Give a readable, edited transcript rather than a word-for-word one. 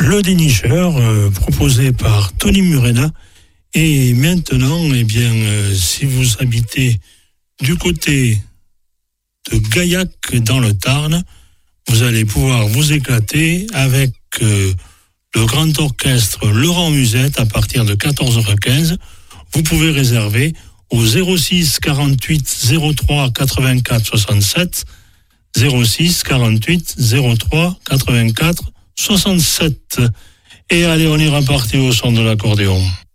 Le dénicheur proposé par Tony Murena. Et maintenant, si vous habitez du côté de Gaillac dans le Tarn, vous allez pouvoir vous éclater avec le grand orchestre Laurent Musette à partir de 14h15. Vous pouvez réserver au 06 48 03 84 67, 06 48 03 84 67. Et allez, on est reparti au son de l'accordéon.